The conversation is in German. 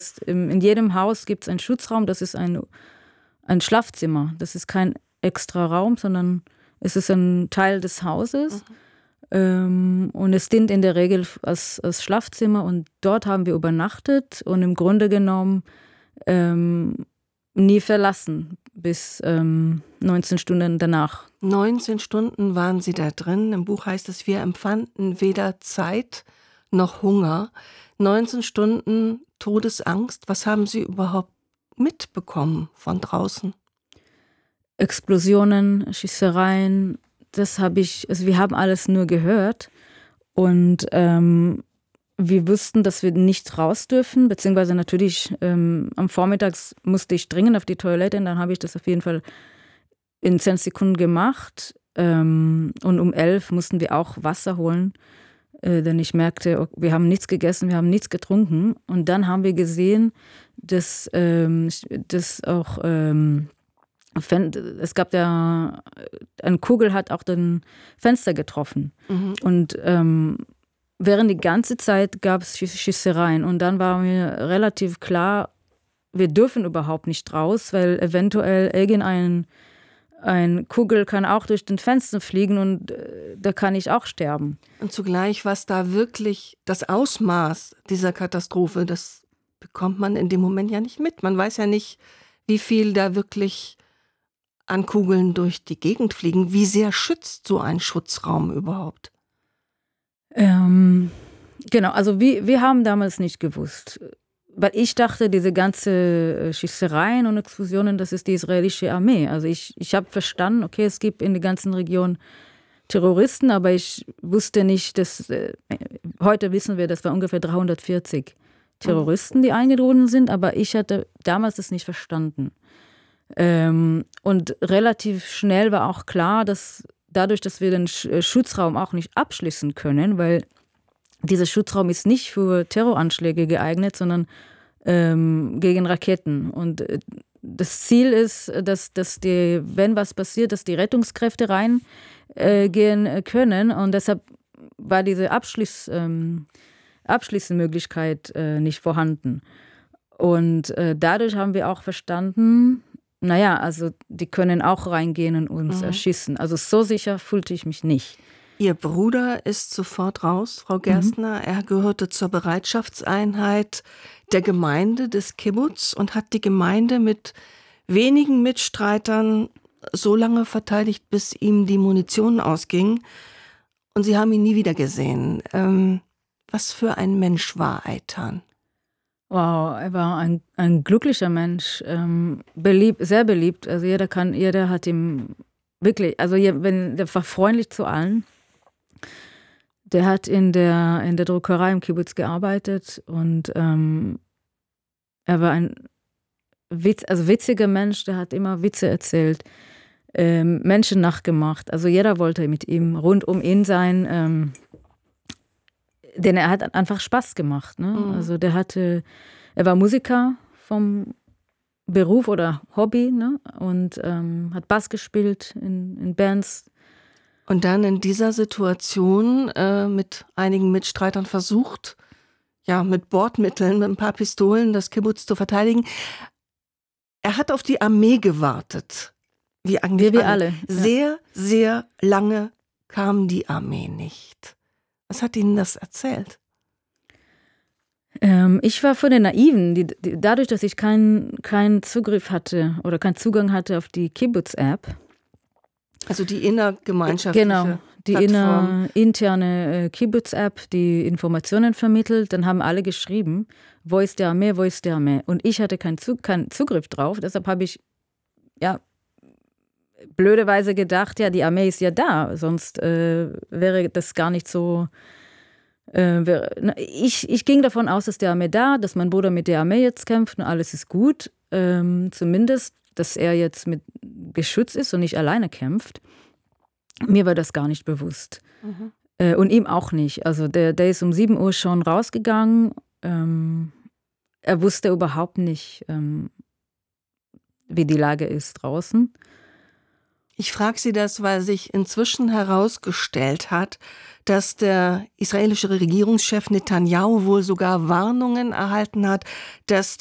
In jedem Haus gibt es einen Schutzraum, das ist ein Schlafzimmer. Das ist kein extra Raum, sondern es ist ein Teil des Hauses. Und es dient in der Regel als Schlafzimmer. Und dort haben wir übernachtet und im Grunde genommen nie verlassen bis 19 Stunden danach. 19 Stunden waren Sie da drin. Im Buch heißt es, wir empfanden weder Zeit noch Hunger. 19 Stunden Todesangst. Was haben Sie überhaupt mitbekommen von draußen? Explosionen, Schießereien, wir haben alles nur gehört. Und wir wussten, dass wir nicht raus dürfen, beziehungsweise natürlich am Vormittags musste ich dringend auf die Toilette und dann habe ich das auf jeden Fall in 10 Sekunden gemacht. Und um 11 mussten wir auch Wasser holen, denn ich merkte, wir haben nichts gegessen, wir haben nichts getrunken. Und dann haben wir gesehen, dass auch es gab ja, eine Kugel hat auch den Fenster getroffen. Und während die ganze Zeit gab es Schießereien. Und dann war mir relativ klar, wir dürfen überhaupt nicht raus, weil eventuell ein Kugel kann auch durch den Fenster fliegen und da kann ich auch sterben. Und zugleich, was da wirklich das Ausmaß dieser Katastrophe, das bekommt man in dem Moment ja nicht mit. Man weiß ja nicht, wie viel da wirklich an Kugeln durch die Gegend fliegen. Wie sehr schützt so ein Schutzraum überhaupt? Genau, also wir haben damals nicht gewusst. Weil ich dachte, diese ganze Schießereien und Explosionen, das ist die israelische Armee. Also ich habe verstanden, okay, es gibt in der ganzen Region Terroristen, aber ich wusste nicht, dass heute wissen wir, das war ungefähr 340 Terroristen, die eingedrungen sind, aber ich hatte damals das nicht verstanden. Und relativ schnell war auch klar, dass dadurch, dass wir den Schutzraum auch nicht abschließen können, weil dieser Schutzraum ist nicht für Terroranschläge geeignet, sondern gegen Raketen. Und das Ziel ist, dass wenn was passiert, dass die Rettungskräfte reingehen können. Und deshalb war diese Abschließmöglichkeit nicht vorhanden. Und dadurch haben wir auch verstanden, naja, also die können auch reingehen und uns erschießen. Also so sicher fühlte ich mich nicht. Ihr Bruder ist sofort raus, Frau Gerstner. Er gehörte zur Bereitschaftseinheit der Gemeinde des Kibbutz und hat die Gemeinde mit wenigen Mitstreitern so lange verteidigt, bis ihm die Munition ausging. Und Sie haben ihn nie wieder gesehen. Was für ein Mensch war Eitan? Wow, er war ein glücklicher Mensch, sehr beliebt. Also jeder hat ihm wirklich, also der war freundlich zu allen. Der hat in der Druckerei im Kibbutz gearbeitet und er war ein witziger Mensch, der hat immer Witze erzählt, Menschen nachgemacht. Also jeder wollte mit ihm rund um ihn sein, denn er hat einfach Spaß gemacht. Ne? Also er war Musiker vom Beruf oder Hobby, ne? Und hat Bass gespielt in Bands. Und dann in dieser Situation mit einigen Mitstreitern versucht, ja, mit Bordmitteln, mit ein paar Pistolen das Kibbutz zu verteidigen. Er hat auf die Armee gewartet, wie eigentlich wir alle. Sehr, sehr lange kam die Armee nicht. Was hat Ihnen das erzählt? Ich war von den Naiven, dadurch, dass ich keinen Zugriff hatte oder keinen Zugang hatte auf die Kibbutz-App. Also die innergemeinschaftliche Genau, die interne Kibbutz-App, die Informationen vermittelt. Dann haben alle geschrieben, wo ist die Armee, wo ist die Armee? Und ich hatte keinen Zugriff drauf, deshalb habe ich blöderweise gedacht, ja, die Armee ist ja da, sonst wäre das gar nicht so. Ich ging davon aus, dass die Armee dass mein Bruder mit der Armee jetzt kämpft und alles ist gut. Zumindest, dass er jetzt mit geschützt ist und nicht alleine kämpft. Mir war das gar nicht bewusst. Und ihm auch nicht. Also der ist um 7 Uhr schon rausgegangen. Er wusste überhaupt nicht, wie die Lage ist draußen. Ich frage Sie das, weil sich inzwischen herausgestellt hat, dass der israelische Regierungschef Netanyahu wohl sogar Warnungen erhalten hat, dass